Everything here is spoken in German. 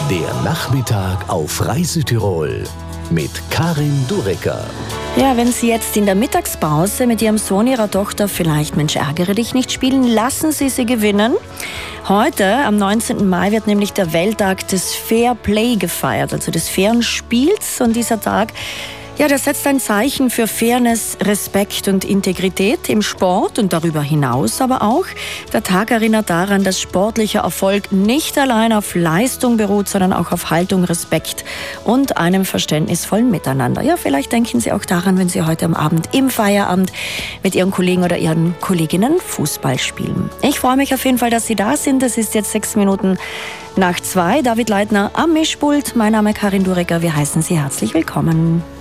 Der Nachmittag auf Reise Tirol mit Karin Durecker. Ja, wenn Sie jetzt in der Mittagspause mit Ihrem Sohn, Ihrer Tochter vielleicht Mensch, ärgere dich nicht spielen, lassen Sie sie gewinnen. Heute, am 19. Mai, wird nämlich der Welttag des Fair Play gefeiert, also des fairen Spiels. Und dieser Tag, ja, der setzt ein Zeichen für Fairness, Respekt und Integrität im Sport und darüber hinaus aber auch. Der Tag erinnert daran, dass sportlicher Erfolg nicht allein auf Leistung beruht, sondern auch auf Haltung, Respekt und einem verständnisvollen Miteinander. Ja, vielleicht denken Sie auch daran, wenn Sie heute am Abend im Feierabend mit Ihren Kollegen oder Ihren Kolleginnen Fußball spielen. Ich freue mich auf jeden Fall, dass Sie da sind. Es ist jetzt 6 Minuten nach 2. David Leitner am Mischpult. Mein Name ist Karin Durecker. Wir heißen Sie herzlich willkommen.